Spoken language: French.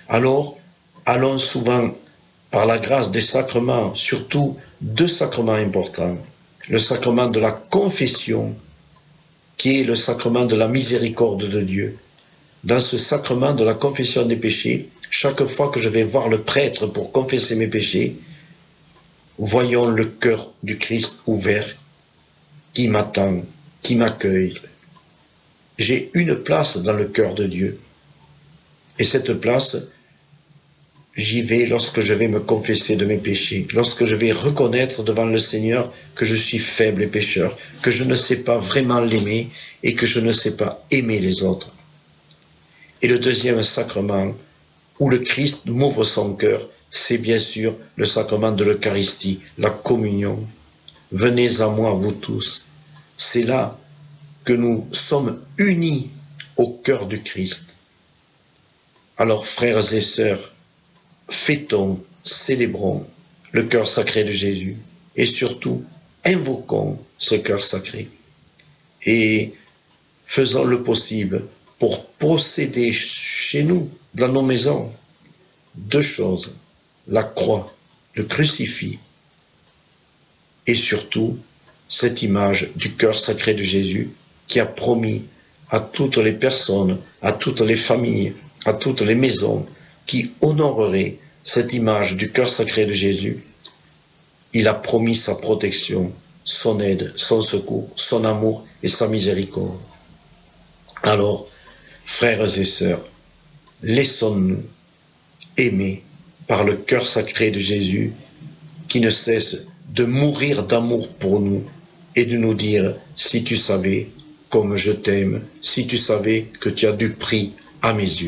Alors, allons souvent par la grâce des sacrements, surtout 2 sacrements importants. Le sacrement de la confession, qui est le sacrement de la miséricorde de Dieu. Dans ce sacrement de la confession des péchés, chaque fois que je vais voir le prêtre pour confesser mes péchés, voyons le cœur du Christ ouvert qui m'attend, qui m'accueille. J'ai une place dans le cœur de Dieu. Et cette place, j'y vais lorsque je vais me confesser de mes péchés, lorsque je vais reconnaître devant le Seigneur que je suis faible et pécheur, que je ne sais pas vraiment l'aimer et que je ne sais pas aimer les autres. Et le deuxième sacrement, où le Christ m'ouvre son cœur, c'est bien sûr le sacrement de l'Eucharistie, la communion. Venez à moi, vous tous. C'est là que nous sommes unis au cœur du Christ. Alors, frères et sœurs, fêtons, célébrons le cœur sacré de Jésus et surtout, invoquons ce cœur sacré et faisons le possible pour posséder chez nous, dans nos maisons, 2 choses, la croix, le crucifix et surtout cette image du cœur sacré de Jésus qui a promis à toutes les personnes, à toutes les familles, à toutes les maisons qui honoreraient cette image du cœur sacré de Jésus. Il a promis sa protection, son aide, son secours, son amour et sa miséricorde. Alors, frères et sœurs, laissons-nous aimer par le cœur sacré de Jésus qui ne cesse de mourir d'amour pour nous et de nous dire « Si tu savais comme je t'aime, si tu savais que tu as du prix à mes yeux ».